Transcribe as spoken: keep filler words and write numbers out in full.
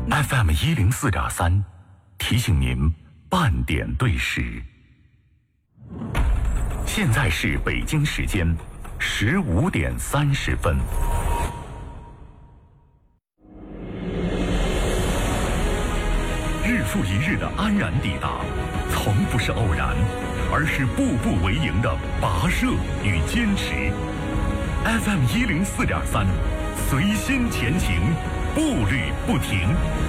F M 一零四点三，提醒您半点对时。现在是北京时间十五点三十分。日复一日的安然抵达，从不是偶然，而是步步为营的跋涉与坚持。F M 一零四点三，随心前行，步履不停。